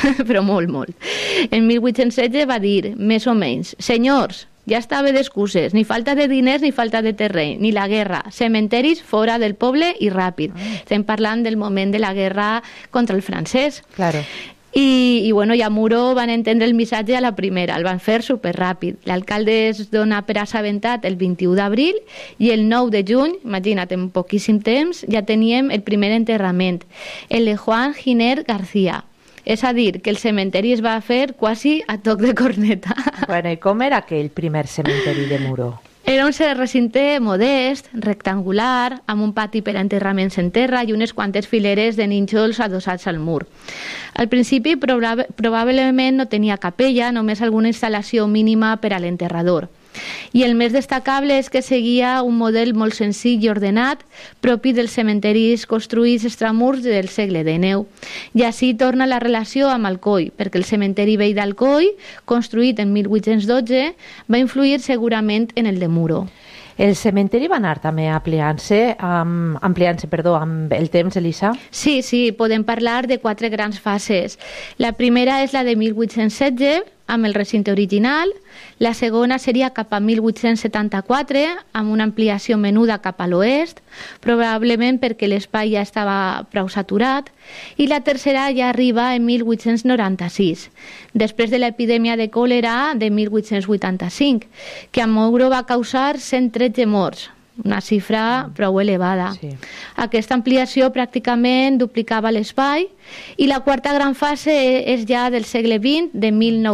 però molt, molt. En 1816 va dir, més o menys, senyors, ja està bé d'excuses, ni falta de diners ni falta de terreny, ni la guerra, cementeris fora del poble i ràpid. Estem parlant del moment de la guerra contra el francès. Claro. I bueno, a Muro van entendre el missatge a la primera, el van fer superràpid. L'alcalde es dona per assabentat el 21 d'abril i el 9 de juny, imagina't, en poquíssim temps, ja teníem el primer enterrament, el de Juan Giner García. És a dir, que el cementeri es va fer quasi a toc de corneta. Bueno, i com era aquell primer cementeri de Muro? Era un recinte modest, rectangular, amb un pati per a enterraments en terra i unes quantes fileres de nínxols adossats al mur. Al principi probablement no tenia capella, només alguna instal·lació mínima per a l'enterrador. I el més destacable és que seguia un model molt senzill i ordenat, propi dels cementeris construïts extramurs del segle XIX. I així torna la relació amb Alcoi, perquè el cementeri vell d'Alcoi, construït en 1812, va influir segurament en el de Muro. El cementeri va anar també ampliant-se amb el temps, Elisa? Sí, podem parlar de 4 grans fases. La primera és la de 1816, amb el recinte original. La segona seria cap a 1874, amb una ampliació menuda cap a l'oest, probablement perquè l'espai ja estava prou saturat. I la tercera ja arriba en 1896, després de l'epidèmia de còlera de 1885, que a Muro va causar 113 morts, una xifra prou elevada. Sí. Aquesta ampliació pràcticament duplicava l'espai i la quarta gran fase és ja del segle XX, de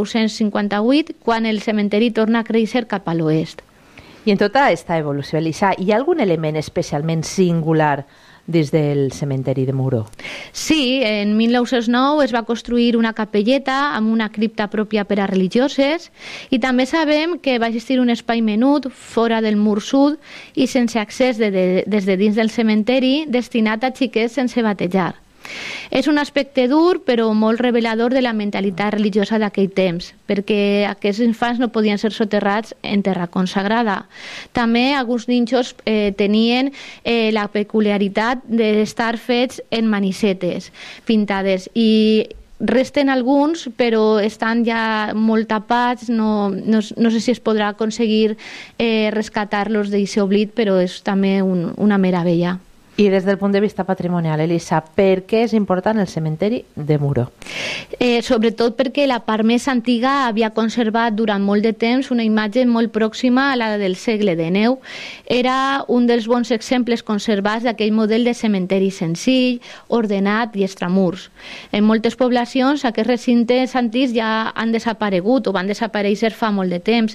1958, quan el cementeri torna a créixer cap a l'oest. I en tota aquesta evolució, Elisa, hi ha algun element especialment singular des del cementeri de Muro? Sí, en 1909 es va construir una capelleta amb una cripta pròpia per a religioses i també sabem que va existir un espai menut fora del mur sud i sense accés des de dins del cementeri destinat a xiquets sense batejar. És un aspecte dur però molt revelador de la mentalitat religiosa d'aquell temps, perquè aquests infants no podien ser soterrats en terra consagrada. També alguns nínxols tenien la peculiaritat d'estar fets en manicetes pintades i resten alguns, però estan ja molt tapats, no sé si es podrà aconseguir rescatar-los d'aquest oblit, però és també una meravella. I des del punt de vista patrimonial, Elisa, per què és important el cementeri de Muro? Sobretot perquè la part més antiga havia conservat durant molt de temps una imatge molt pròxima a la del segle XIX. Era un dels bons exemples conservats d'aquell model de cementeri senzill, ordenat i extramurs. En moltes poblacions aquests recintes antics ja han desaparegut o van desaparèixer fa molt de temps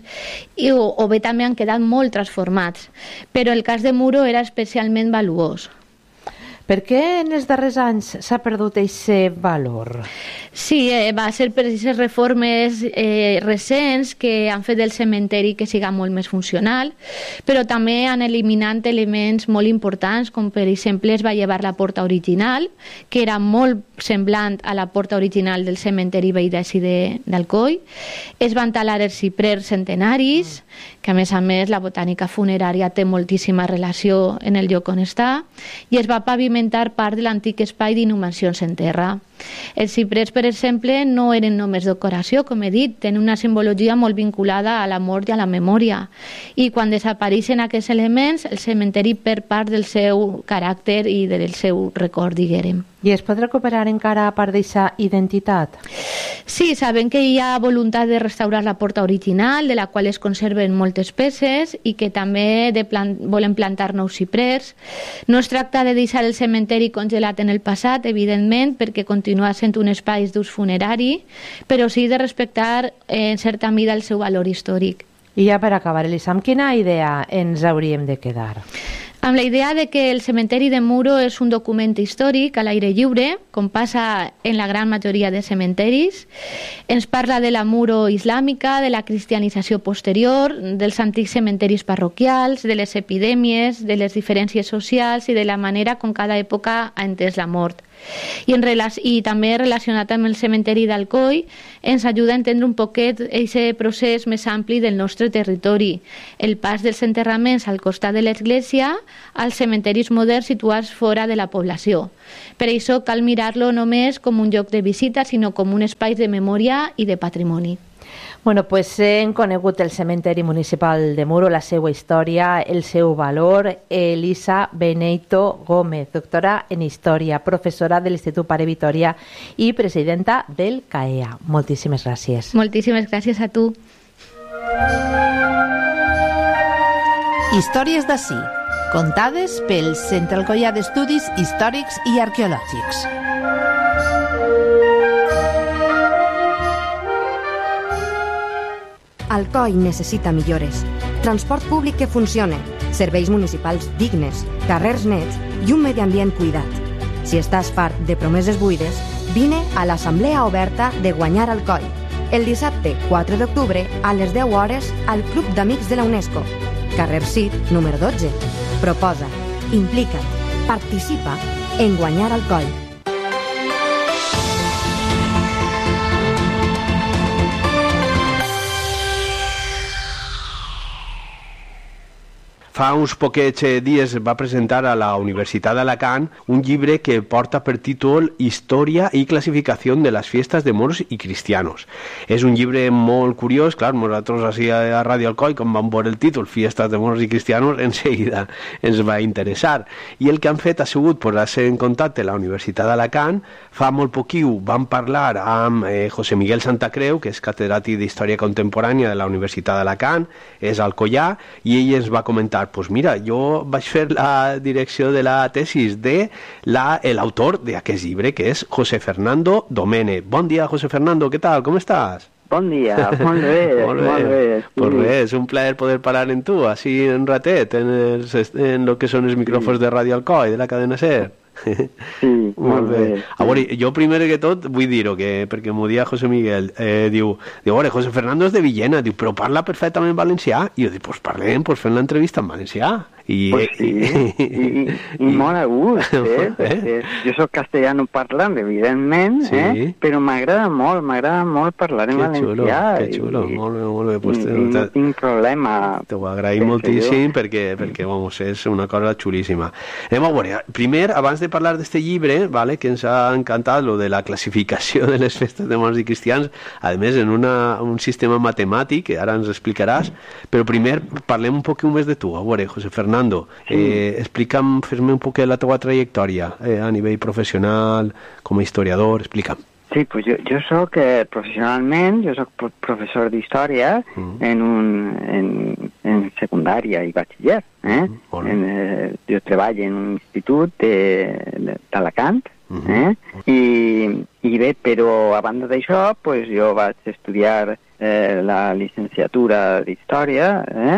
o bé també han quedat molt transformats. Però el cas de Muro era especialment valuós. Per què en els darrers anys s'ha perdut aquest valor? Sí, va ser per aquestes reformes recents que han fet del cementeri que siga molt més funcional, però també han eliminat elements molt importants, com per exemple es va llevar la porta original, que era molt semblant a la porta original del cementeri vell d'Alcoi. Es van talar els ciprers centenaris, que a més la botànica funerària té moltíssima relació en el lloc on està, i es va pavimentar part de l'antic espai d'inhumacions en terra. Els ciprers, per exemple, no eren només decoració, com he dit, tenen una simbologia molt vinculada a la mort i a la memòria. I quan desapareixen aquests elements, el cementeri perd part del seu caràcter i del seu record, diguem. I es pot recuperar encara part d'aquesta identitat? Sí, sabem que hi ha voluntat de restaurar la porta original, de la qual es conserven moltes peces i que també volen plantar nous ciprers. No es tracta de deixar el cementeri congelat en el passat, evidentment, perquè continua sent un espai d'ús funerari, però sí de respectar en certa mida el seu valor històric. I ja per acabar, Elisa, amb quina idea ens hauríem de quedar? Amb la idea de que el cementeri de Muro és un document històric a l'aire lliure, com passa en la gran majoria de cementeris. Ens parla de la Muro islàmica, de la cristianització posterior, dels antics cementeris parroquials, de les epidèmies, de les diferències socials i de la manera com cada època ha entès la mort. I també relacionat amb el cementeri d'Alcoi ens ajuda a entendre un poquet aquest procés més ampli del nostre territori, el pas dels enterraments al costat de l'església als cementeris moderns situats fora de la població. Per això cal mirar-lo només com un lloc de visita, sinó com un espai de memòria i de patrimoni. Bueno, pues hem conegut el cementeri municipal de Muro, la seva història, el seu valor. Elisa Beneito Gómez, doctora en Història, professora de l'Institut Pare Vitòria i presidenta del CAEA. Moltíssimes gràcies. Moltíssimes gràcies a tu. Històries d'ací, contades pel Centre Alcoià d'Estudis Històrics i Arqueològics. Alcoi necessita millores. Transport públic que funcione, serveis municipals dignes, carrers nets i un medi ambient cuidat. Si estàs fart de promeses buides, vine a l'Assemblea Oberta de Guanyar Alcoi, el dissabte 4 d'octubre a les 10 hores al Club d'Amics de la UNESCO, carrer Cid, número 12. Proposa, implica't, participa en Guanyar Alcoi. Fa uns poquets dies va presentar a la Universitat d'Alacant un llibre que porta per títol Història i classificació de les fiestas de moros i cristianos. És un llibre molt curiós, clar, nosaltres així a Ràdio Alcoi, com vam veure el títol Fiestas de moros i cristianos, enseguida ens va interessar. I el que han fet ha sigut posar-se en contacte a la Universitat d'Alacant. Fa molt poquiu vam parlar amb José Miguel Santacreu, que és catedràtic d'Història Contemporània de la Universitat d'Alacant, és alcoià, i ell ens va comentar: pues mira, jo vaig fer la direcció de la tesis de l'autor d'aquest llibre, que és José Fernando Domene. Bon dia, José Fernando, què tal? Com estàs? Bon dia, molt bé, molt bé. Pues res, és un plaer poder parlar en tu, així un ratet, en lo que són els micròfons de Ràdio Alcoi, de la cadena SER. Sí, molt bé. A veure, jo primer que tot vull dir-ho, perquè m'ho dia José Miguel, diu, a veure, José Fernando és de Villena, diu, però parla perfectament valencià, i jo dic, pues parlem, pues fem l'entrevista en valencià. Pues sí, i molt a gust, perquè jo soc castellano parlant, evidentment, sí. Però m'agrada molt parlar en valencià. Que xulo, molt bé. Pues, I no tinc problema. T'ho agraïm moltíssim perquè, vamos, és una cosa xulíssima. Anem a veure, primer, abans de parlar d'este llibre, vale, que ens ha encantat lo de la classificació de les festes de moros i cristians, a més en un sistema matemàtic, que ara ens explicaràs, però primer parlem un poc més de tu. A veure, José Fernando, explica'm, fes-me un poc la teva trajectòria a nivell professional, com a historiador, explica'm. Sí, pues jo soc professionalment, jo soc professor d'història en secundària i batxiller. Jo treballo en un institut d'Alacant, i bé, però a banda d'això, pues, jo vaig estudiar la llicenciatura d'història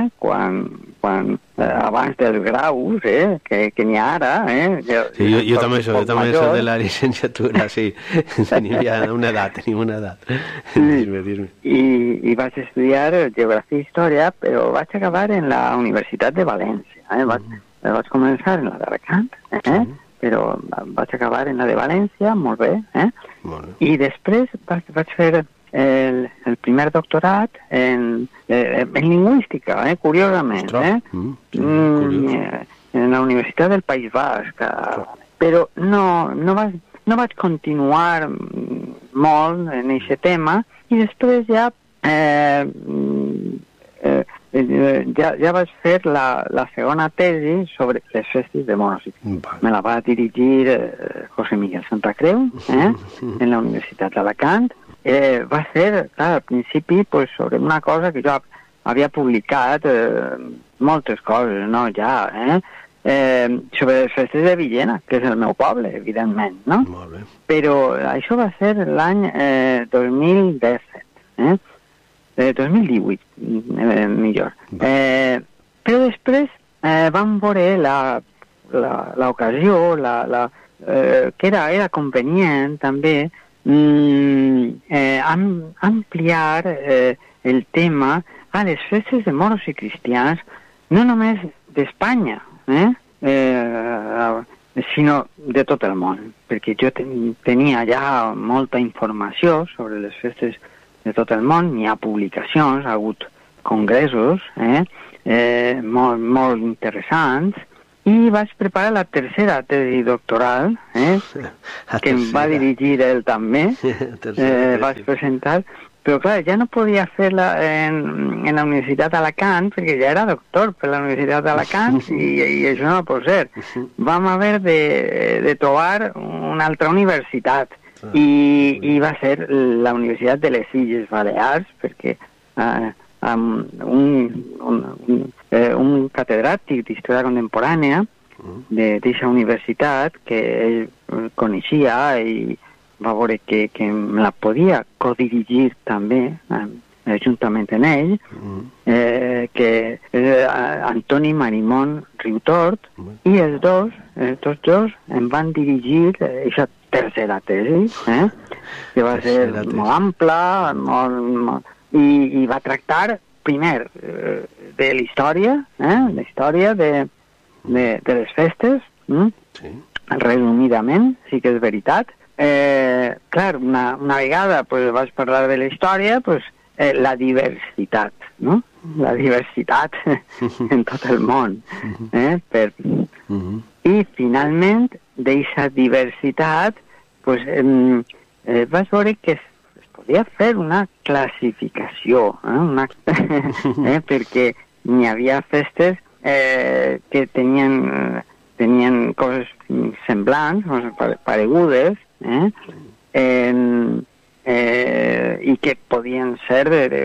abans dels graus que n'hi ha ara. Sí, jo també soc de la llicenciatura, sí. Tenim una edat. Dime. I vaig estudiar geografia i història, però vaig acabar en la Universitat de València. Vaig començar en la d'Alacant, però vaig acabar en la de València, molt bé. I després vaig fer el primer doctorat en lingüística, curiosament, en la Universitat del País Basc, però no vaig continuar molt en aquest tema, i després ja vaig fer la segona tesi sobre les festes de moros. Me la va dirigir José Miguel Santacreu en la Universitat d'Alacant. Va ser, clar, al principi, pues, sobre una cosa que jo havia publicat moltes coses, no? Ja, sobre les festes de Villena, que és el meu poble, evidentment, no? Molt bé. Però això va ser l'any 2017, 2018, millor. Però després vam veure l'ocasió, que era convenient també ampliar el tema a les festes de moros i cristians, no només d'Espanya, sinó de tot el món, perquè jo tenia ja molta informació sobre les festes de tot el món, n'hi ha publicacions, ha hagut congressos molt interessants, i vaig preparar la tercera tesi doctoral, que em va dirigir ell també, vaig presentar, però clar, ja no podia fer-la en la Universitat d'Alacant, perquè ja era doctor per la Universitat d'Alacant, i això no pot ser. Vam haver de trobar una altra universitat, i va ser la Universitat de les Illes Balears, perquè un catedràtic d'història contemporània d'aquesta universitat que ell coneixia i va veure que me la podia codirigir també juntament amb ell, que és Antoni Marimón Riutort, i tots dos em van dirigir aquesta tercera tesi, que va ser molt ampla, i va tractar primer de la història, la història de les festes, resumidament, sí que és veritat. Clar, una vegada vaig parlar de la història, la diversitat, no? La diversitat en tot el món. I finalment, d'aquesta diversitat, vaig veure que podia fer una classificació, perquè n'hi havia festes que tenien coses semblants, paregudes, i que podien ser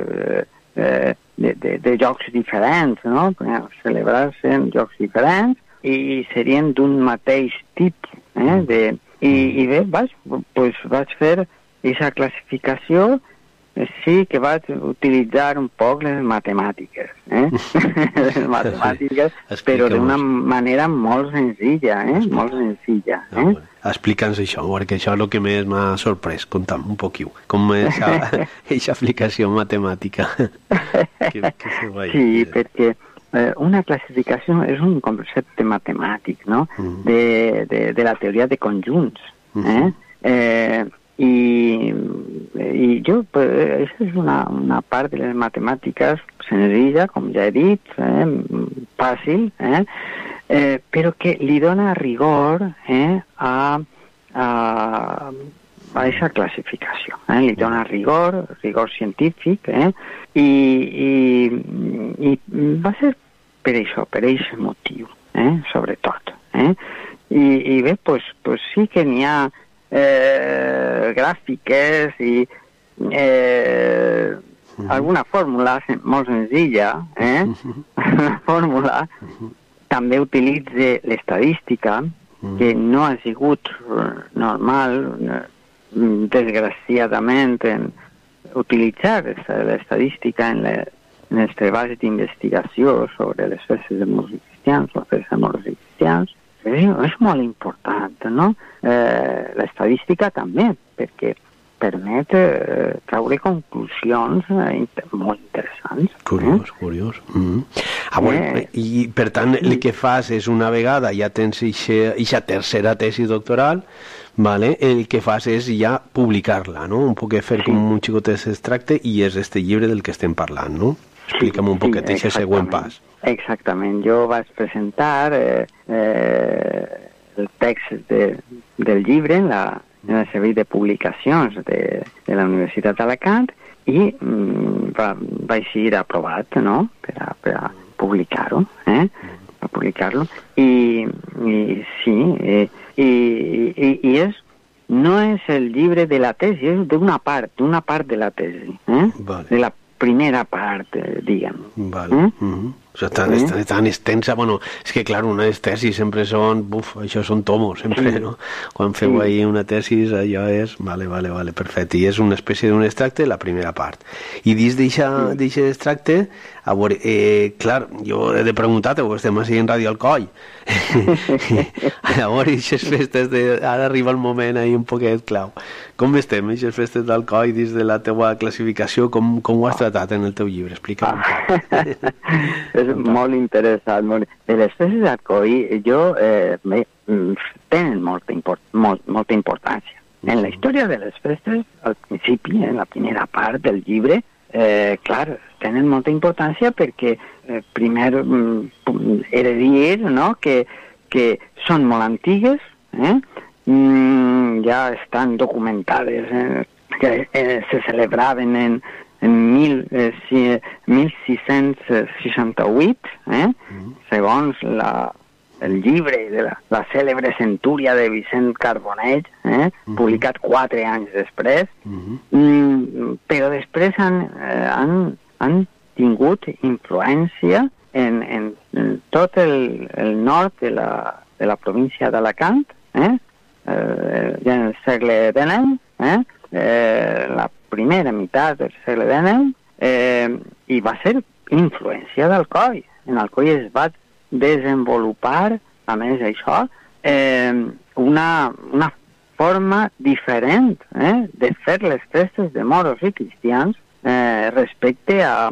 de jocs diferents, no? Celebrar-se en jocs diferents i serien d'un mateix tipus. I bé, vaig fer aquesta classificació, sí que vaig utilitzar un poc les matemàtiques, les matemàtiques, però d'una manera molt senzilla, molt senzilla. Explica'ns això, perquè això és el que més m'ha sorprès. Conta'm un poquiu, com és aquesta aplicació matemàtica. Sí, perquè una classificació és un concepte matemàtic, no?, de la teoria de conjunts. I jo, això és una part de les matemàtiques senzilla, com ja he dit, fàcil, però que li dona rigor a aquesta classificació. Li dona rigor científic, i va ser per això, per aquest motiu, sobretot. I bé, sí que n'hi ha gràfiques i alguna fórmula molt senzilla, una fórmula. També utilitza l'estadística, que no ha sigut normal, desgraciadament, utilitzar l'estadística en els treballs d'investigació sobre les festes de morts i cristians, les festes de morts i cristians. És molt important, no? L'estadística també, perquè permet treure conclusions molt interessants. Curiós. I per tant el que fas és, una vegada ja tens aquesta tercera tesi doctoral, el que fas és ja publicar-la, no? Un poc fer com un xicotet extracte, i és este llibre del que estem parlant, no? Explica'm un poquet aquest següent pas. Exactament. Jo vaig presentar el text del llibre en el servei de publicacions de la Universitat d'Alacant, i vaig ser aprovat, no?, per a publicar-ho, per publicar-lo. I sí, i no és el llibre de la tesi, és d'una part de la tesi, de la primera part, diguem. O sigui, està tan extensa. Bueno, és que, clar, una tesi sempre són... això són tomos, sempre, no? Quan feu ahí una tesi, allò és... Vale, perfecte. I és una espècie d'un extracte, la primera part. I dins d'aquest extracte, a veure, clar, jo he de preguntar-te, perquè estem així en Ràdio Alcoi. A veure, aquestes festes ara arriba el moment ahí un poquet clau. Com estem, aquestes festes d'Alcoi, dins de la teua classificació, com ho has tratat en el teu llibre? Explica'm un poc. És molt interessant. De les festes d'Alcoi, jo tenen molta importància. En la història de les festes, al principi, en la primera part del llibre, clar, tenen molta importància perquè primer he de dir, no?, que són molt antigues, ja estan documentades, que se celebraven en 1668, segons el llibre de la cèlebre Centúria de Vicent Carbonell, publicat 4 anys després, però després han tingut influència en tot el nord de la província d'Alacant, ja en el segle XIX, la primera meitat del segle XIX, i va ser influència d'Alcoi. En Alcoi es va desenvolupar, a més d'això, una forma diferent de fer les festes de moros i cristians respecte a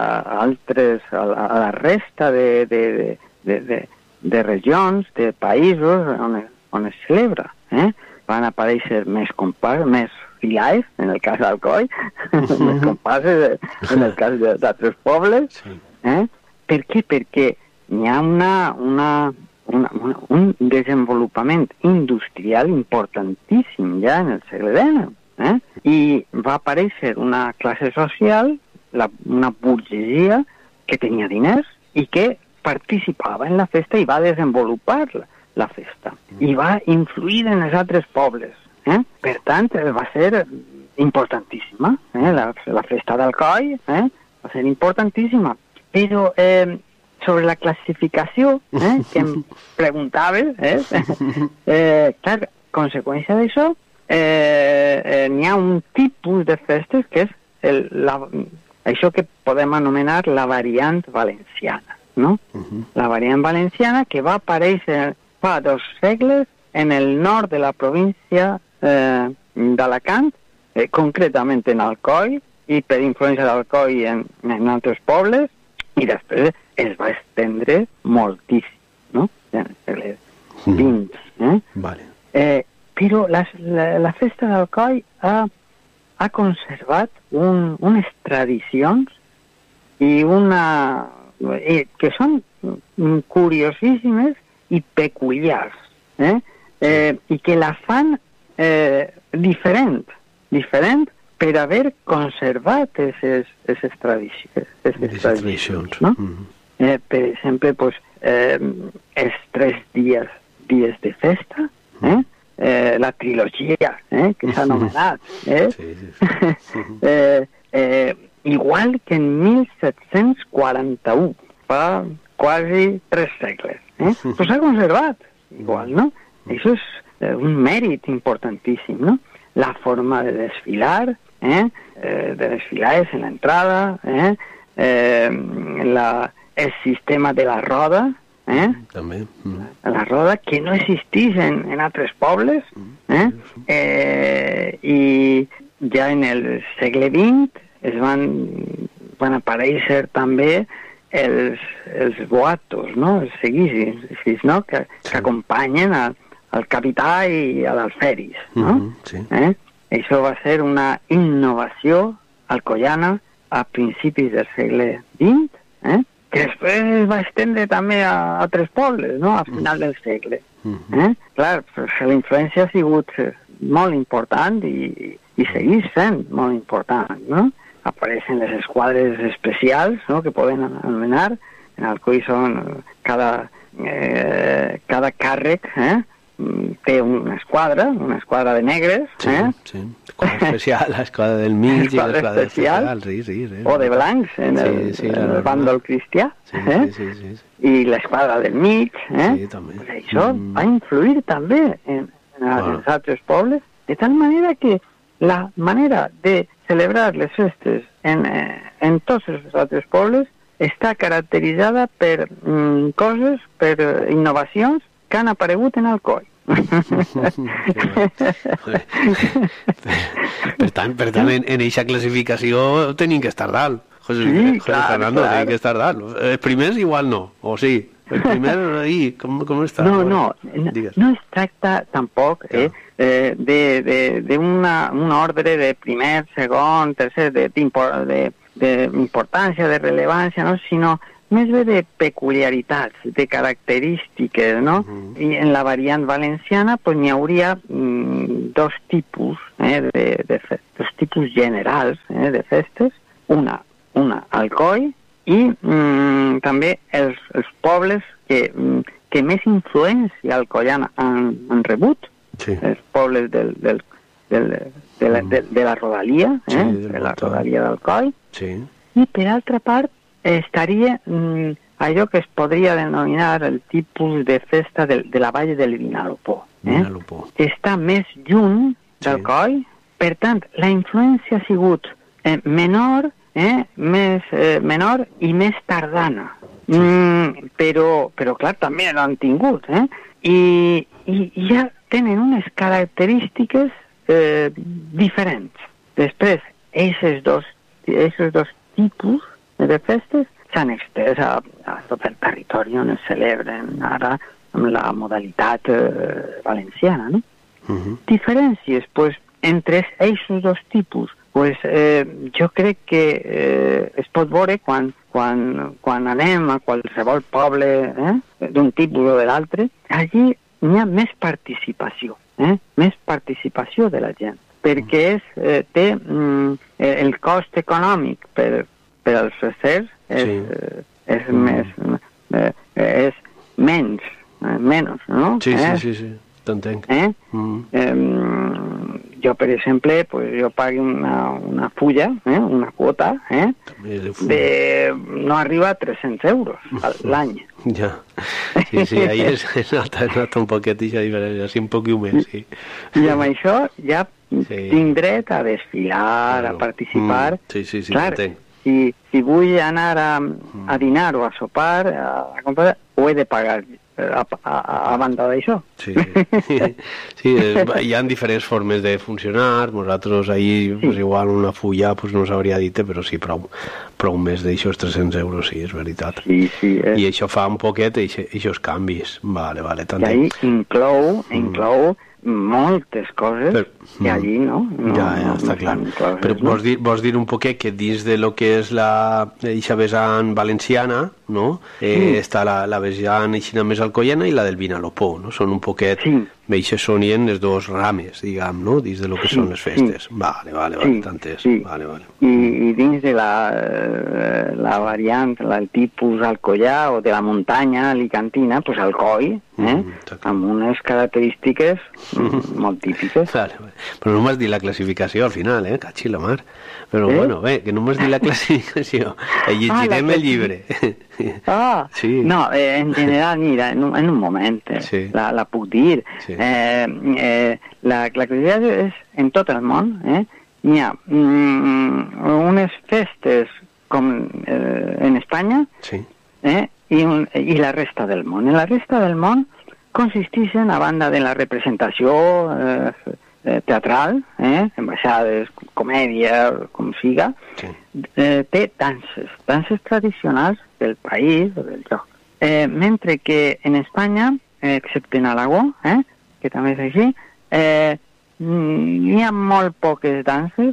la resta de regions, de països on es celebra. Van aparèixer més filais, en el cas d'Alcoi, més comparses en el cas d'altres pobles. Per què? Perquè hi ha un desenvolupament industrial importantíssim ja en el segle XIX, i va aparèixer una classe social, una burgesia que tenia diners i que participava en la festa i va desenvolupar la festa i va influir en els altres pobles. Per tant, va ser importantíssima. La festa d'Alcoi va ser importantíssima. Però sobre la classificació que em preguntaves, clar, conseqüència d'això, n'hi ha un tipus de festes que és això que podem anomenar la variant valenciana, no? La variant valenciana que va aparèixer fa 2 segles en el nord de la província d'Alacant, concretament en Alcoi, i per influència d'Alcoi en altres pobles, i després es va estendre moltíssim, no? En el segle XX. Vale. Però la festa d'Alcoi ha conservat unes tradicions i que són curiosíssimes i peculiars, i que la fan diferent per haver conservat aquestes tradicions, no? Per exemple, els 3 dies de festa, la trilogia que s'ha anomenat, igual que en 1741, fa quasi 3 segles, però s'ha conservat igual, no? Això és un mèrit importantíssim, no? La forma de desfilar, de desfilar és en l'entrada, el sistema de la roda, també. La roda que no existeix en altres pobles, i ja en el segle XX es van aparèixer també els boatos, no? Els seguicis, no? Que acompanyen al capità i a l'alferis, no? Això va ser una innovació alcoiana a principis del segle XX, que després es va estendre també a altres pobles, no?, a final del segle. Clar, la influència ha sigut molt important i segueix sent molt important, no? Apareixen les esquadres especials, no?, que poden anomenar. En Alcoi són cada càrrec té una esquadra de negres, esquadra especial, l'esquadra del mig i l'esquadra especial, o de blancs en el bàndol cristià, i l'esquadra del mig, això va influir també en els altres pobles, de tal manera que la manera de celebrar les festes en tots els altres pobles està caracteritzada per coses, per innovacions que han aparegut en Alcoi. Per tant, en aquesta classificació tenim que estar dalt. José Fernando, tenim que estar dalt. Els primers igual no, o sí? El primer, com està? No es tracta tampoc d'un ordre de primer, segon, tercer, d'importància, de rellevància, no? Sinó més bé de peculiaritats, de característiques, no? I en la variant valenciana pues, n'hi hauria dos tipus, dos tipus generals de festes, una Alcoi i també els pobles que més influència alcoiana han rebut, els pobles de la rodalia, de la rodalia d'Alcoi, i per altra part estaria allò que es podria denominar el tipus de festa de la vall del Vinalopó. Està més lluny d'Alcoi, per tant, la influència ha sigut menor i més tardana. Però clar, també l'han tingut, i ja tenen unes característiques diferents. Després, aquests dos tipus de festes s'han estès a tot el territori on es celebren ara amb la modalitat valenciana, no? Diferències, pues, entre aquests dos tipus, pues, jo crec que es pot veure quan anem a qualsevol poble d'un tipus o de l'altre, allí n'hi ha més participació de la gent, perquè té el cost econòmic per als festers és menys, no? Sí, t'entenc. Jo, per exemple, jo pago una fulla, una quota, no arriba a 300 euros l'any. Ja, sí, ahí es nota un poquet aquesta diferència, sí, un poc més, sí. I amb això ja tinc dret a desfilar, a participar. Sí, clar, t'entenc. Si vull anar a dinar o a sopar, a comprar, ho he de pagar a banda d'això. Sí, hi ha diferents formes de funcionar. Nosaltres ahir, igual una fulla no s'hauria dit, però sí, prou més d'aixòs 300 euros, sí, és veritat. Sí, I això fa un poquet aquests canvis. Vale, i ahí inclou moltes coses que allí no està clar. Però vols dir un poquet que dins de lo que és eixa vessant valenciana, no? Està la vessant aixina més alcoiana i la del Vinalopó, no? Són un poquet, eixes són les dos rames, diguem, no? Dins de lo que són les festes. Vale, t'entès. I dins de la variant, el tipus alcoià o de la muntanya alicantina, pues Alcoi, amb unes característiques molt típiques. Però no m'has dit la classificació al final, catxi la mar. Però bueno, bé, que no m'has dit la classificació. Llegirem el llibre. No, en general, mira, en un moment la puc dir. La classificació és en tot el món. N'hi ha unes festes com en Espanya i la resta del món. En la resta del món consisteixen, a banda de la representació teatral, ambaixades, comèdia, com siga, té danses tradicionals del país o del lloc. Mentre que en Espanya, excepte en Aragó, que també és així, n'hi ha molt poques danses,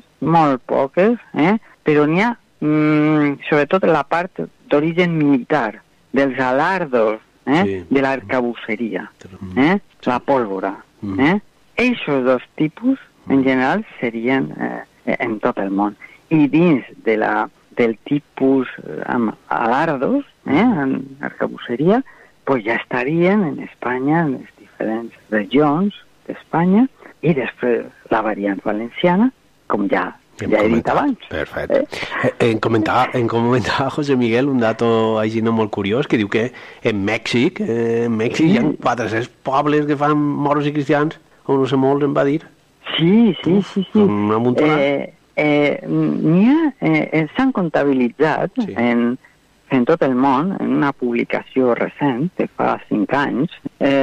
però n'hi ha, sobretot la part d'origen militar, dels alardos, de l'arcabusseria, la pólvora. Aquests dos tipus, en general, serien en tot el món. I dins del tipus alardos, en arcabusseria, pues ja estarien en Espanya, en les diferents regions d'Espanya, i després la variant valenciana, com ja he dit abans. Perfecte. Em comentava José Miguel un dato així molt curiós, que diu que en Mèxic hi ha 400 pobles que fan moros i cristians, o no sé molt, em va dir. Sí. Una muntona. S'han comptabilitzat en tot el món, en una publicació recent, de fa 5 anys,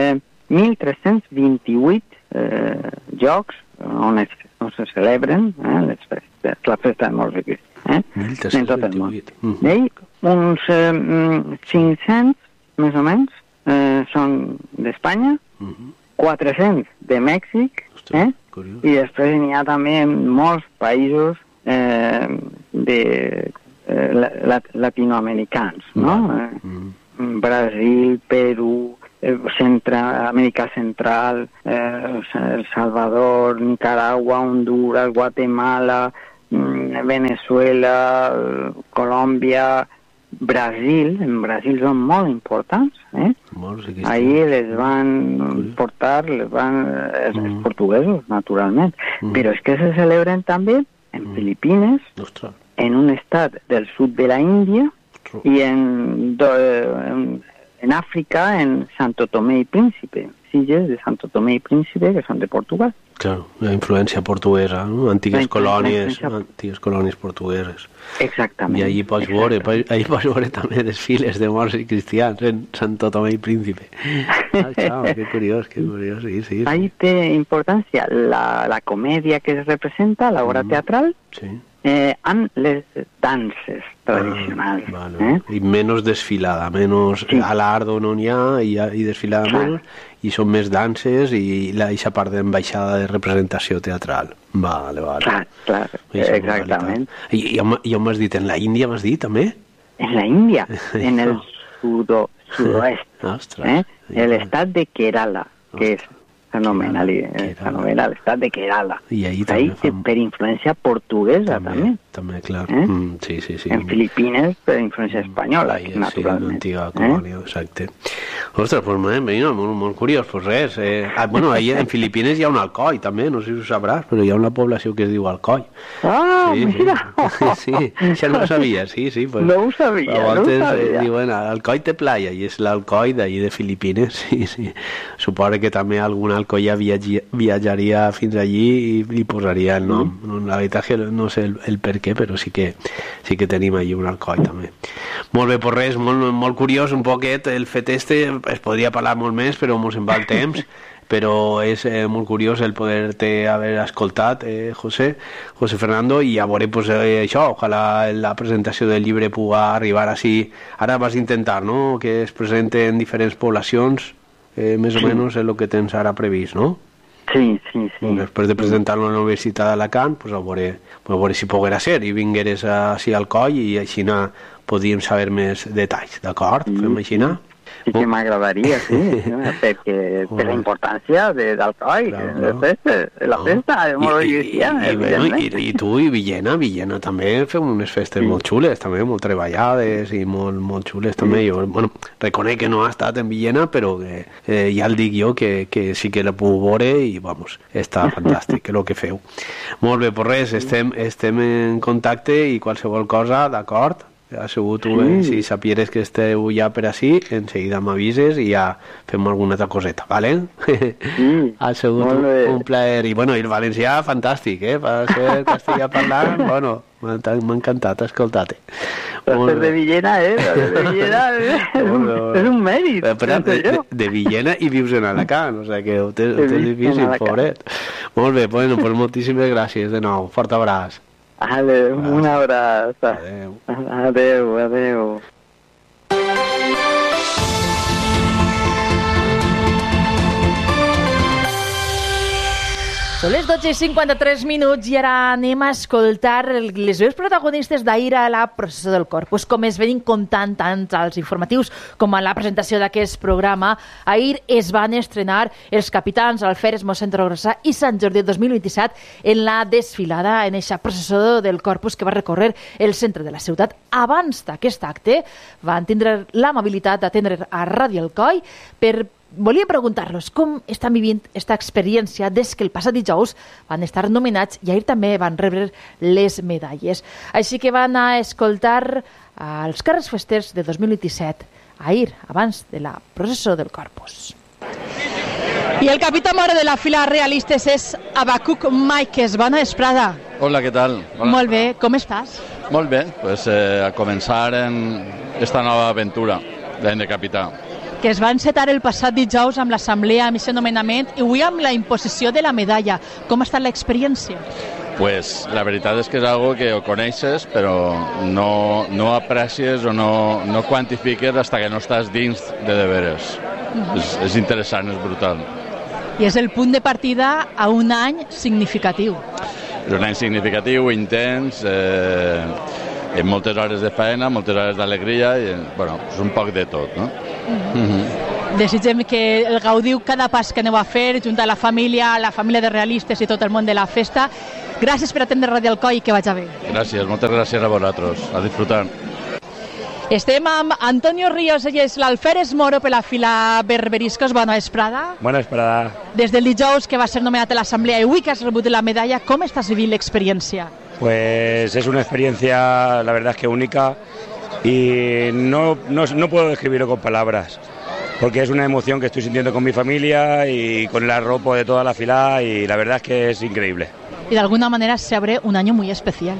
1.328 jocs on se celebren la festa de morts i cristians en tot el món. I uns 500 més o menys, són d'Espanya, 400 de Mèxic, i després n'hi ha també molts països latinoamericans, no? Brasil, Perú, Amèrica Central, El Salvador, Nicaragua, Honduras, Guatemala, Venezuela, Colòmbia, Brasil. En Brasil són molt importants, ahir les van portar els portuguesos, naturalment, però és que se celebren també en Filipines, en un estat del sud de la Índia i en Àfrica, en Santo Tomé i Príncipe, illes de Santo Tomé i Príncipe, que són de Portugal. Claro, la influència portuguesa, no? Antigues colònies portugueses. Exactament. I allí pots veure també desfiles de morts i cristians en Santo Tomé i Príncipe. Que curiós, sí. Ahí té importància la comèdia que es representa, l'obra teatral, amb les danses tradicionals. I menys desfilada, menys alardo no n'hi ha i desfilada menys, i són més danses i aquesta part d'ambaixada de representació teatral. Vale. Clar, exactament. I on m'has dit? En la Índia m'has dit, també? En la Índia, en el sud-oest, l'estat de Kerala, que és s'anomena l'estat de Kerala. I ahí per influència portuguesa, també. També, clar. Sí. En Filipines, per influència espanyola, naturalment. L'antiga colònia, exacte. Ostres, doncs molt curiós, doncs res. Bueno, en Filipines hi ha un Alcoi, també, no sé si ho sabràs, però hi ha una població que es diu Alcoi. Mira! Sí, això no ho sabia, sí. No ho sabia, diuen, Alcoi té playa, i és l'Alcoi d'ahir de Filipines, sí. Suposo que també alguna Alcoia viatjaria fins allí i li posaria el nom. La veritat que no sé el per què, però sí que tenim allí un Alcoi també. Molt bé, pues res, molt curiós un poquet el fet es podria parlar molt més, però ens en va el temps, però és molt curiós el poder-te haver escoltat, José Fernando, i a veure, pues, això, ojalà la presentació del llibre pugui arribar així. Ara vas intentar, no?, que es presente en diferents poblacions, més o menys és el que tens ara previst, no? Sí. Després de presentar-lo a la Universitat d'Alacant, pues a veure si poguera ser i vingueres així al coll i així podríem saber més detalls, d'acord? Fem així? Sí que m'agradaria, sí, perquè per la importància del coll, la festa, és molt cristiana, evidentment. I tu i Villena també fem unes festes molt xules, també molt treballades i molt xules també. Jo, reconec que no ha estat en Villena, però ja el dic jo que sí que la puc veure i, està fantàstic el que feu. Molt bé, pues res, estem en contacte i qualsevol cosa, d'acord? Ha sigut, si sapieres que esteu ja per així, en seguida m'avises i ja fem alguna altra coseta, ¿vale? Ha sigut un plaer. I el valencià, fantàstic, per ser castellà parlant, m'ha encantat escoltar-te. Ser de Villena, és un mèrit. De Villena i vius en Alacant, o sigui que ho tens difícil, pobret. Molt bé, pues moltíssimes gràcies de nou. Fort abraç. Una abraça. Adeu. Són les 12:53 i ara anem a escoltar les veus protagonistes d'ahir a la processó del Corpus. Com es venim contant tant als informatius com a la presentació d'aquest programa, ahir es van estrenar els capitans Alferes, mossèn Torregrossa i Sant Jordi 2027 en la desfilada, en eixa processó del Corpus que va recórrer el centre de la ciutat. Abans d'aquest acte van tindre l'amabilitat d'atendre a Ràdio Alcoi volia preguntar-los com estan vivint aquesta experiència des que el passat dijous van estar nominats i ahir també van rebre les medalles. Així que van a escoltar els carrers festers de 2027, ahir, abans de la processó del Corpus. I el capità mare de la fila realistes és Abacuc Maikes. Bona vesprada. Hola, què tal? Hola. Molt bé, com estàs? Molt bé, pues, a començar en esta nova aventura de capità. Que es va encetar el passat dijous amb l'assemblea amb aquest nomenament i avui amb la imposició de la medalla. Com ha estat l'experiència? Pues la veritat és que és algo que ho coneixes però no aprecies o no quantifiques fins que no estàs dins de veres. És interessant, és brutal. I és el punt de partida a un any significatiu. És un any significatiu, intens, amb moltes hores de feina, moltes hores d'alegria i és un poc de tot, no? Desitgem que el gaudiu cada pas que aneu a fer, junt a la família de realistes i tot el món de la festa. Gràcies per atendre Ràdio Alcoi i que vagi bé. Gràcies, moltes gràcies a vosaltres. A disfrutar. Estem amb Antonio Ríos, ell és l'alferes moro per la fila Berberiscos. Bona vesprada. Bona vesprada. Des del dijous que va ser nomenat a l'assemblea i avui que has rebut la medalla, com estàs vivint l'experiència? Pues es una experiencia, la verdad es que única y no puedo describirlo con palabras, porque es una emoción que estoy sintiendo con mi familia y con el arropo de toda la fila y la verdad es que es increíble. Y de alguna manera se abre un año muy especial.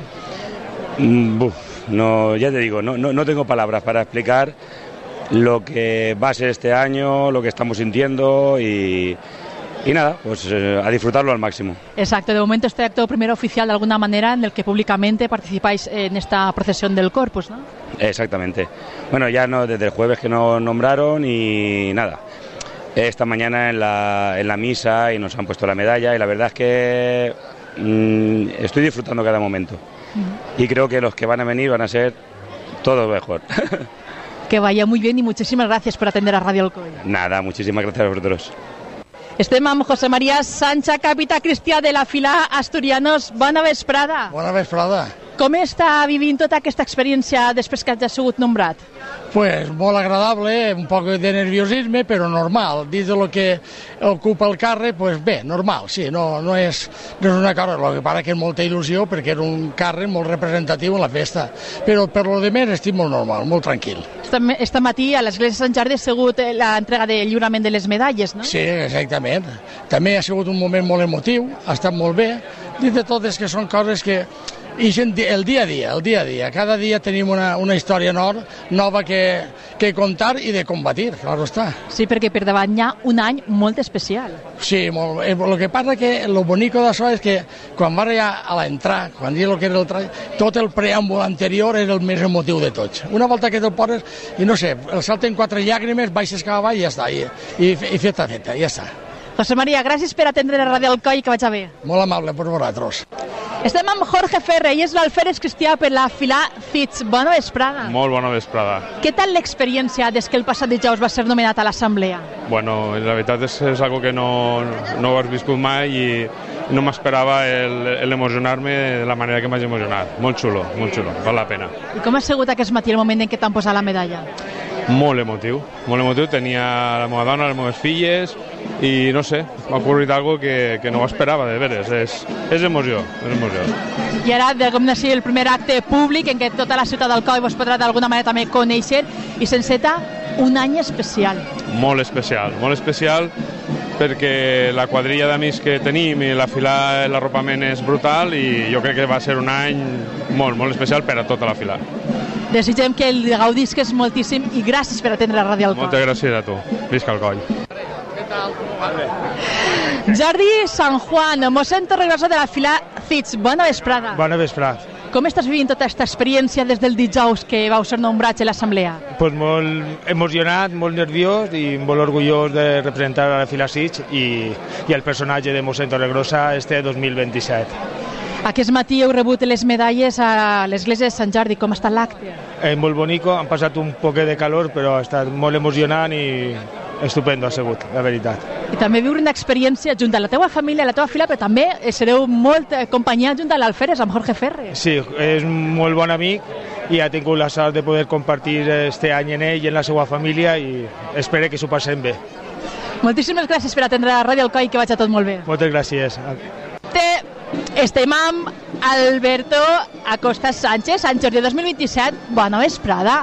No, ya te digo, no tengo palabras para explicar lo que va a ser este año, lo que estamos sintiendo y nada, pues a disfrutarlo al máximo. Exacto, de momento este acto primero oficial de alguna manera en el que públicamente participáis en esta procesión del Corpus, ¿no? Exactamente. Bueno, ya no desde el jueves que nos nombraron y nada. Esta mañana en la misa y nos han puesto la medalla y la verdad es que estoy disfrutando cada momento. Y creo que los que van a venir van a ser todo mejor. Que vaya muy bien y muchísimas gracias por atender a Ràdio Alcoi. Nada, muchísimas gracias a vosotros. Estem amb José María Sancha, capità cristià de la fila Asturianos. Bona vesprada. Bona vesprada. Com està vivint tota aquesta experiència després que hagi sigut nombrat? Pues molt agradable, un poc de nerviosisme, però normal. Dins de lo que ocupa el càrrec, pues bé, normal, sí, no és una cosa, el que passa que és molta il·lusió perquè és un càrrec molt representatiu en la festa, però per lo de més estic molt normal, molt tranquil. Este matí a l'església de Sant Jordi ha sigut l'entrega de lliurament de les medalles, no? Sí, exactament. També ha sigut un moment molt emotiu, ha estat molt bé, dins de totes que són coses que el dia a dia. Cada dia tenim una història nova que contar i de combatir, clar està. Sí, perquè per davant hi ha un any molt especial. Sí, molt. El que passa que lo bonico d'això és que quan va a l'entrar, quan dius el que era tot el preàmbul anterior era el més emotiu de tots. Una volta que te'l poses, i no sé, el salten 4 llàgrimes, baixes cap avall i ja està, i feta, ja està. José María, gràcies per atendre la Ràdio Alcoi i que vagi bé. Molt amable per vosaltres. Estem amb Jorge Ferre, ell és l'alferes cristià per la fila CITS. Bona vesprada. Molt bona vesprada. Què tal l'experiència des que el passat dijous va ser nomenat a l'assemblea? Bueno, la veritat és algo que no ho has viscut mai i no m'esperava l'emocionar-me de la manera que m'hagi emocionat. Molt xulo, val la pena. I com ha sigut aquest matí el moment en què t'han posat la medalla? Molt emotiu. Tenia la meva dona, les meves filles i no sé, m'ha ocorrit algo que no ho esperava, de veres. És emoció, I ara, com decir, el primer acte públic en què tota la ciutat d'Alcoi vos podrà d'alguna manera també conèixer i s'enceta un any especial. Molt especial perquè la quadrilla d'amics que tenim i la fila, l'arropament és brutal i jo crec que va ser un any molt especial per a tota la fila. Desitgem que el gaudisques moltíssim i gràcies per atendre la Ràdio Alcoi. Moltes gràcies a tu. Visca Alcoi. Què tal? Jordi San Juan, mossèn Torregrossa de la fila CITS. Bona vesprada. Bona vesprada. Com estàs vivint tota aquesta experiència des del dijous que vau ser nombrats a l'assemblea? Pues molt emocionat, molt nerviós i molt orgullós de representar a la fila CITS i el personatge de mossèn Torregrossa este 2027. Aquest matí heu rebut les medalles a l'església de Sant Jordi. Com està l'acte? Molt bonico, han passat un poc de calor, però ha estat molt emocionant i estupendo ha sigut, la veritat. I també viure una experiència junt a la teva família, a la teva fila, però també sereu molt companyia junt a l'alferes, amb Jorge Ferre. Sí, és un molt bon amic i ha tingut la sort de poder compartir este any en ell i en la seva família i espero que s'ho passem bé. Moltíssimes gràcies per atendre la Ràdio Alcoi i que vagi tot molt bé. Moltes gràcies. Estem amb Alberto Acosta Sánchez, Sant Jordi 2027. Bona vesprada.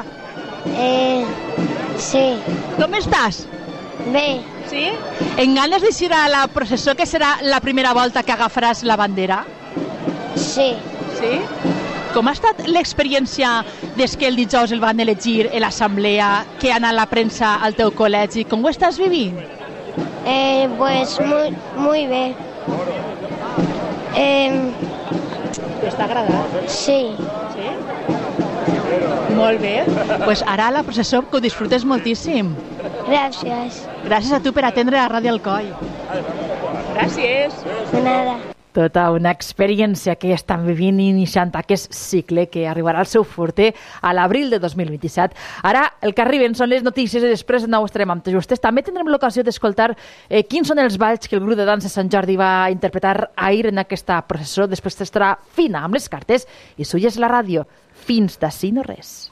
Sí. Com estàs? Bé. Sí? En ganes d'eixir a la processó, que serà la primera volta que agafaràs la bandera? Sí. Sí? Com ha estat l'experiència des que el dijous el van elegir a l'assemblea, que ha anat la premsa al teu col·legi? Com ho estàs vivint? Pues muy bien. T'està agradant? Sí. Sí? Molt bé. Pues ara a la processó que ho disfrutes moltíssim. Gràcies. Gràcies a tu per atendre a Ràdio Alcoi. Gràcies. De nada. Tota una experiència que estan vivint i iniciant aquest cicle que arribarà al seu forter a l'abril de 2027. Ara el que arriben són les notícies i després de nou estarem amb tots vostès. També tindrem l'ocasió d'escoltar quins són els balls que el grup de dansa Sant Jordi va interpretar ahir en aquesta processó. Després estarà fina amb les cartes i suyes la ràdio. Fins d'ací no res.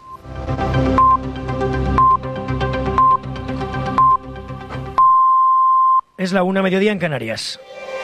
Es la 1:00 mediodía en Canarias.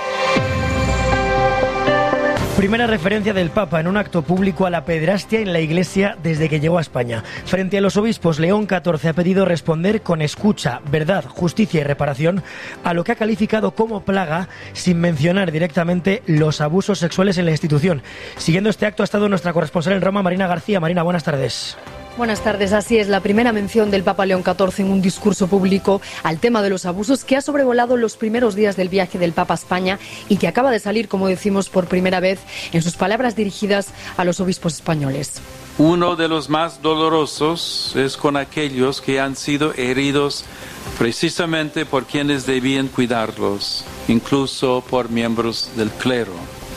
Primera referencia del Papa en un acto público a la pederastia en la Iglesia desde que llegó a España. Frente a los obispos, León XIV ha pedido responder con escucha, verdad, justicia y reparación a lo que ha calificado como plaga, sin mencionar directamente los abusos sexuales en la institución. Siguiendo este acto ha estado nuestra corresponsal en Roma, Marina García. Marina, buenas tardes. Buenas tardes. Así es, la primera mención del Papa León XIV en un discurso público al tema de los abusos que ha sobrevolado los primeros días del viaje del Papa a España y que acaba de salir, como decimos, por primera vez en sus palabras dirigidas a los obispos españoles. Uno de los más dolorosos es con aquellos que han sido heridos precisamente por quienes debían cuidarlos, incluso por miembros del clero.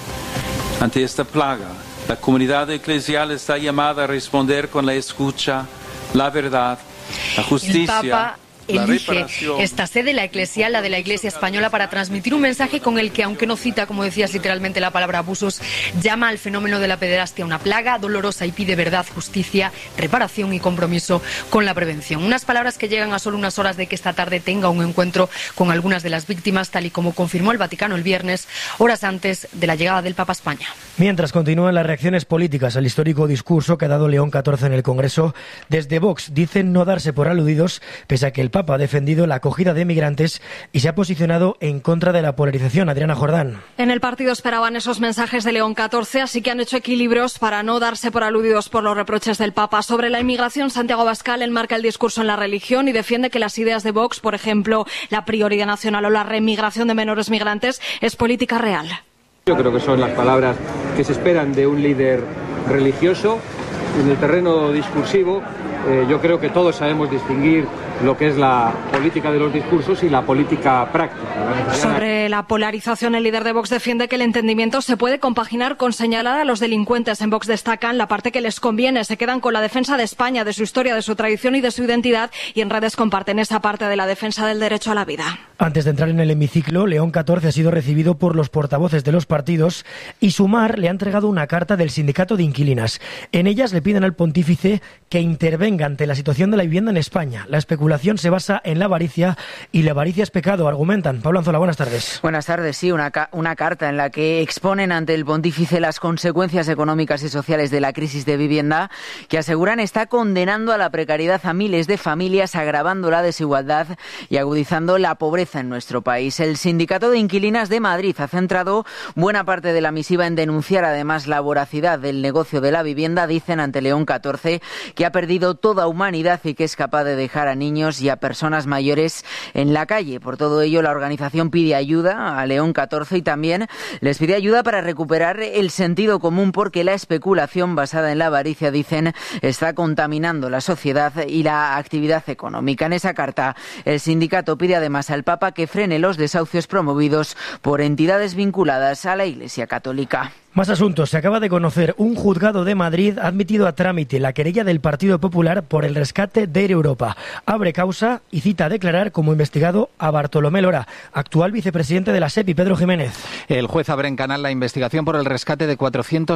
Ante esta plaga, la comunidad eclesial está llamada a responder con la escucha, la verdad, la justicia. El Papa elige esta sede, la eclesial, la de la Iglesia Española, para transmitir un mensaje con el que, aunque no cita, como decías, literalmente la palabra abusos, llama al fenómeno de la pederastia una plaga dolorosa y pide verdad, justicia, reparación y compromiso con la prevención. Unas palabras que llegan a solo unas horas de que esta tarde tenga un encuentro con algunas de las víctimas, tal y como confirmó el Vaticano el viernes, horas antes de la llegada del Papa a España. Mientras continúan las reacciones políticas al histórico discurso que ha dado León XIV en el Congreso, desde Vox dicen no darse por aludidos, pese a que el Papa ha defendido la acogida de migrantes y se ha posicionado en contra de la polarización. Adriana Jordán. En el partido esperaban esos mensajes de León XIV, así que han hecho equilibrios para no darse por aludidos por los reproches del Papa. Sobre la inmigración, Santiago Abascal enmarca el discurso en la religión y defiende que las ideas de Vox, por ejemplo, la prioridad nacional o la remigración de menores migrantes, es política real. Yo creo que son las palabras que se esperan de un líder religioso. En el terreno discursivo, yo creo que todos sabemos distinguir lo que es la política de los discursos y la política práctica. Sobre la polarización, el líder de Vox defiende que el entendimiento se puede compaginar con señalar a los delincuentes. En Vox destacan la parte que les conviene, se quedan con la defensa de España, de su historia, de su tradición y de su identidad, y en redes comparten esa parte de la defensa del derecho a la vida. Antes de entrar en el hemiciclo, León XIV ha sido recibido por los portavoces de los partidos y Sumar le ha entregado una carta del Sindicato de Inquilinas. En ellas le piden al pontífice que intervenga ante la situación de la vivienda en España. La especulación se basa en la avaricia y la avaricia es pecado, argumentan. Pablo Anzola, buenas tardes. Buenas tardes, sí, una carta en la que exponen ante el pontífice las consecuencias económicas y sociales de la crisis de vivienda, que aseguran está condenando a la precariedad a miles de familias, agravando la desigualdad y agudizando la pobreza en nuestro país. El Sindicato de Inquilinas de Madrid ha centrado buena parte de la misiva en denunciar además la voracidad del negocio de la vivienda. Dicen ante León XIV que ha perdido toda humanidad y que es capaz de dejar a niños y a personas mayores en la calle. Por todo ello, la organización pide ayuda a León XIV y también les pide ayuda para recuperar el sentido común, porque la especulación basada en la avaricia, dicen, está contaminando la sociedad y la actividad económica. En esa carta, el sindicato pide además al Papa que frene los desahucios promovidos por entidades vinculadas a la Iglesia Católica. Más asuntos. Se acaba de conocer. Un juzgado de Madrid ha admitido a trámite la querella del Partido Popular por el rescate de Air Europa. Abre causa y cita a declarar como investigado a Bartolomé Lora, actual vicepresidente de la SEPI. Pedro Jiménez. El juez abre en canal la investigación por el rescate de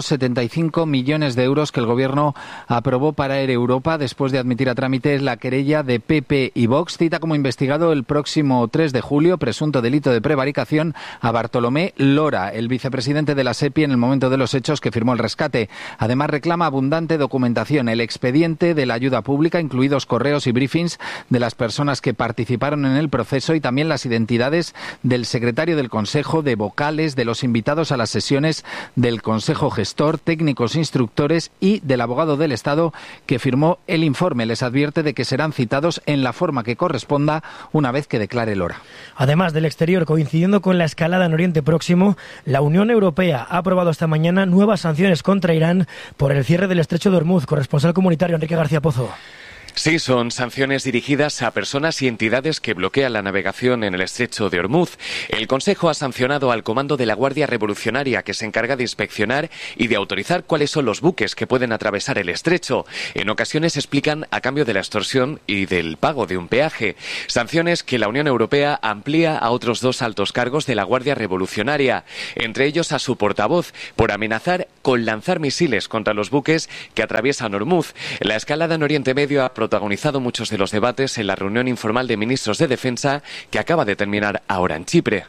475 millones de euros que el Gobierno aprobó para Air Europa después de admitir a trámite la querella de PP y Vox. Cita como investigado el próximo 3 de julio, presunto delito de prevaricación, a Bartolomé Lora, el vicepresidente de la SEPI en el momento de los hechos que firmó el rescate. Además, reclama abundante documentación, el expediente de la ayuda pública, incluidos correos y briefings de las personas que participaron en el proceso, y también las identidades del secretario del Consejo, de vocales, de los invitados a las sesiones del Consejo Gestor, técnicos instructores y del abogado del Estado que firmó el informe. Les advierte de que serán citados en la forma que corresponda una vez que declare Lora. Además del exterior, coincidiendo con la escalada en Oriente Próximo, la Unión Europea ha aprobado esta mañana nuevas sanciones contra Irán por el cierre del estrecho de Hormuz. Corresponsal comunitario Enrique García Pozo. Sí, son sanciones dirigidas a personas y entidades que bloquean la navegación en el estrecho de Hormuz. El Consejo ha sancionado al Comando de la Guardia Revolucionaria, que se encarga de inspeccionar y de autorizar cuáles son los buques que pueden atravesar el estrecho. En ocasiones explican a cambio de la extorsión y del pago de un peaje. Sanciones que la Unión Europea amplía a otros 2 altos cargos de la Guardia Revolucionaria, entre ellos a su portavoz, por amenazar con lanzar misiles contra los buques que atraviesan Hormuz. La escalada en Oriente Medio ha protagonizado muchos de los debates en la reunión informal de ministros de Defensa que acaba de terminar ahora en Chipre.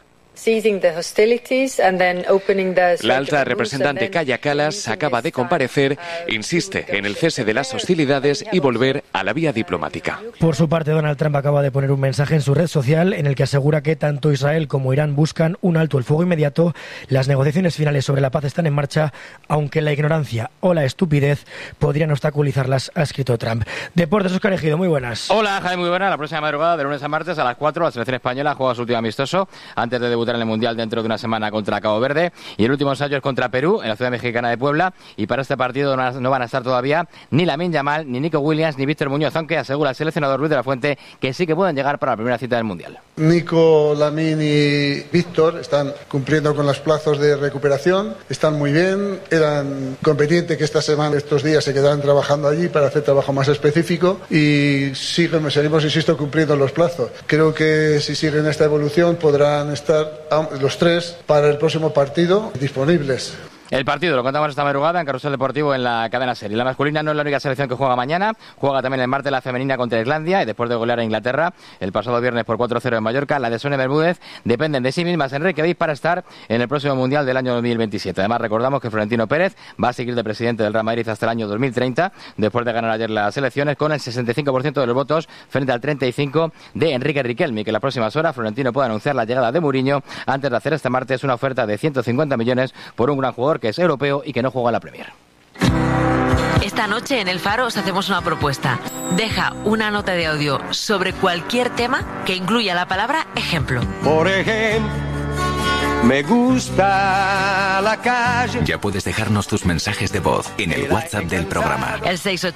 La alta representante Kaja Kallas acaba de comparecer, insiste en el cese de las hostilidades y volver a la vía diplomática. Por su parte, Donald Trump acaba de poner un mensaje en su red social en el que asegura que tanto Israel como Irán buscan un alto el fuego inmediato. Las negociaciones finales sobre la paz están en marcha, aunque la ignorancia o la estupidez podrían obstaculizarlas, ha escrito Trump. Deportes, Óscar Ejido, muy buenas. Hola, Jaime, muy buenas. La próxima madrugada, de lunes a martes a las 4, la selección española juega su último amistoso antes de debutar en el Mundial dentro de una semana contra Cabo Verde, y el último ensayo es contra Perú en la ciudad mexicana de Puebla, y para este partido no van a estar todavía ni Lamine Yamal, ni Nico Williams, ni Víctor Muñoz, aunque asegura el seleccionador Luis de la Fuente que sí que pueden llegar para la primera cita del Mundial. Nico, Lamine y Víctor están cumpliendo con los plazos de recuperación, están muy bien, eran conveniente que estos días se quedaran trabajando allí para hacer trabajo más específico, y seguimos, insisto, cumpliendo los plazos. Creo que si siguen esta evolución podrán estar los 3 para el próximo partido disponibles. El partido lo contamos esta madrugada en Carrusel Deportivo en la cadena SER. La masculina no es la única selección que juega mañana, juega también el martes la femenina contra Islandia, y después de golear a Inglaterra el pasado viernes por 4-0 en Mallorca, la de Sonia Bermúdez dependen de sí mismas en Reykjavik para estar en el próximo Mundial del año 2027. Además, recordamos que Florentino Pérez va a seguir de presidente del Real Madrid hasta el año 2030, después de ganar ayer las elecciones con el 65% de los votos frente al 35% de Enrique Riquelme, que en las próximas horas Florentino puede anunciar la llegada de Mourinho antes de hacer este martes una oferta de 150 millones por un gran jugador que es europeo y que no juega en la Premier. Esta noche en El Faro os hacemos una propuesta. Deja una nota de audio sobre cualquier tema que incluya la palabra ejemplo. Por ejemplo, me gusta la calle. Ya puedes dejarnos tus mensajes de voz en el WhatsApp del programa. El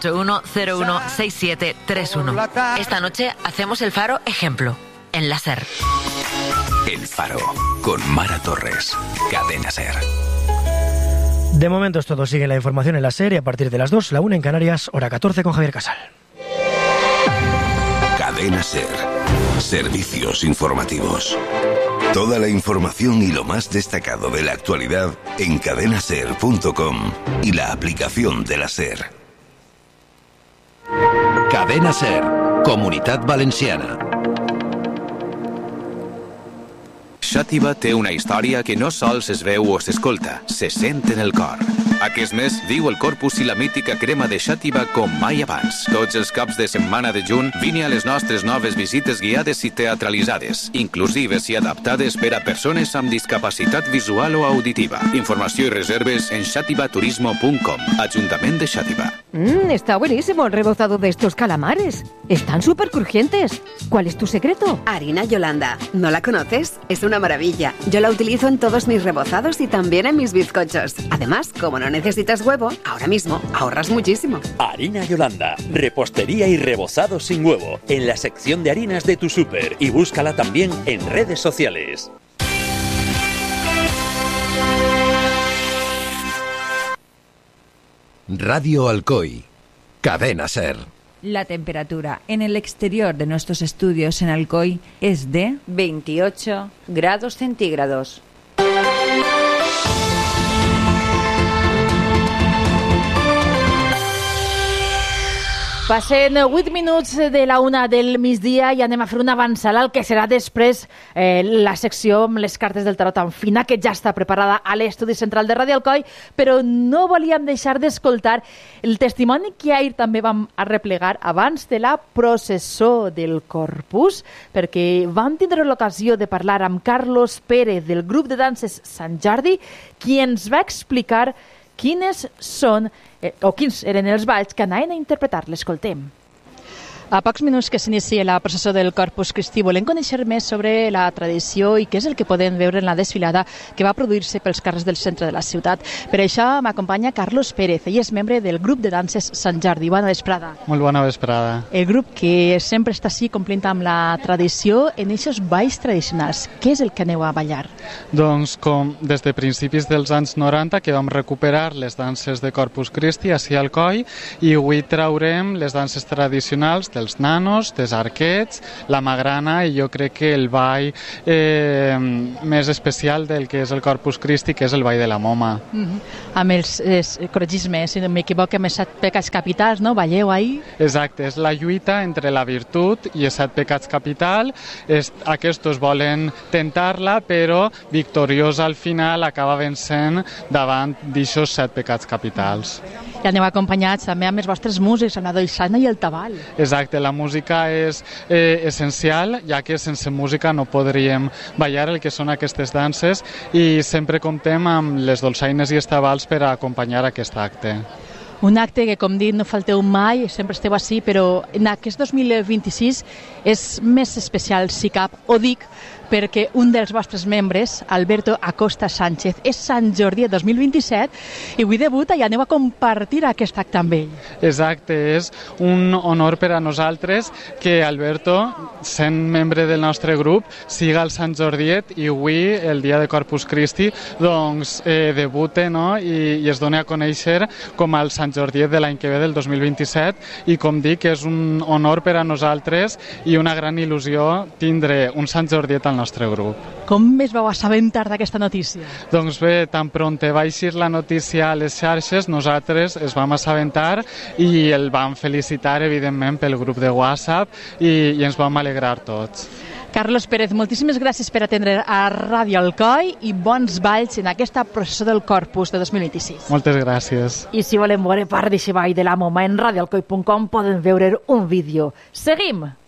681-016731. Esta noche hacemos El Faro ejemplo en la SER. El Faro con Mara Torres. Cadena SER. De momento es todo. Sigue la información en la SER y a partir de las 2, la 1 en Canarias, hora 14 con Javier Casal. Cadena SER. Servicios informativos. Toda la información y lo más destacado de la actualidad en cadenaser.com y la aplicación de la SER. Cadena SER, Comunitat Valenciana. Xàtiva té una història que no sols es veu o s'escolta, se sent en el cor. Aquest mes viu el Corpus i la mítica crema de Xàtiva com mai abans. Tots els caps de setmana de juny vine a les nostres noves visites guiades i teatralitzades, inclusives i adaptades per a persones amb discapacitat visual o auditiva. Informació i reserves en xativaturismo.com. Ajuntament de Xàtiva. Está buenísimo el rebozado de estos calamares. Están súper crujientes. ¿Cuál es tu secreto? Harina Yolanda. ¿No la conoces? Es una maravilla. Yo la utilizo en todos mis rebozados y también en mis bizcochos. Además, como no necesitas huevo, ahora mismo ahorras muchísimo. Harina Yolanda. Repostería y rebozado sin huevo. En la sección de harinas de tu súper. Y búscala también en redes sociales. Radio Alcoy. Cadena SER. La temperatura en el exterior de nuestros estudios en Alcoy es de 28 grados centígrados. Passen 8 minuts de la 1 del migdia i anem a fer un avançal al que serà després la secció amb les cartes del tarot en fina, que ja està preparada a l'estudi central de Ràdio Alcoi, però no volíem deixar d'escoltar el testimoni que ahir també vam arreplegar abans de la processó del Corpus, perquè vam tindre l'ocasió de parlar amb Carlos Pérez del grup de danses Sant Jordi, qui ens va explicar quins eren els balls que anaven a interpretar. L'escoltem. A pocs minuts que s'inicia la processó del Corpus Christi, volem conèixer més sobre la tradició i què és el que podem veure en la desfilada que va produir-se pels carrers del centre de la ciutat. Per això m'acompanya Carlos Pérez, ell és membre del grup de danses Sant Jordi. Bona vesprada. Molt bona vesprada. El grup que sempre està així complint amb la tradició en aquests balls tradicionals. Què és el que aneu a ballar? Doncs com des de principis dels anys 90 que vam recuperar les danses de Corpus Christi ací al Coi i avui traurem les danses tradicionals dels nanos, dels arquets, la magrana i jo crec que el ball més especial del que és el Corpus Christi, que és el ball de la moma. Amb els corregis-me, si no m'equivoco, amb els 7 pecats capitals, no? Balleu ahí? Exacte, és la lluita entre la virtut i els 7 pecats capitals. Aquests volen tentar-la, però victoriosa al final acaba vencent davant d'aixòs 7 pecats capitals. I aneu acompanyats també amb els vostres músics, amb la dolçana i el tabal. Exacte, la música és essencial, ja que sense música no podríem ballar el que són aquestes danses i sempre comptem amb les dolçaines i els tabals per a acompanyar aquest acte. Un acte que, com dit, no falteu mai, sempre esteu així, però en aquest 2026 és més especial, si cap, ho dic, perquè un dels vostres membres, Alberto Acosta Sánchez, és Sant Jordi 2027 i avui debuta i aneu a compartir aquest acte amb ell. Exacte, és un honor per a nosaltres que Alberto, sent membre del nostre grup, siga al Sant Jordiet i avui, el dia de Corpus Christi, doncs debute, no? I es doni a conèixer com el Sant Jordiet de l'any que ve, del 2027, i com dic, és un honor per a nosaltres i una gran il·lusió tindre un Sant Jordiet al nostre grup. Com es vau assabentar d'aquesta notícia? Doncs bé, tan pronte va eixir la notícia a les xarxes, nosaltres es vam assabentar i el vam felicitar, evidentment, pel grup de WhatsApp i ens vam alegrar tots. Carlos Pérez, moltíssimes gràcies per atendre a Ràdio Alcoi i bons balls en aquesta processó del Corpus de 2026. Moltes gràcies. I si volem veure part d'aquest ball de la moma en radioalcoi.com poden veure un vídeo. Seguim!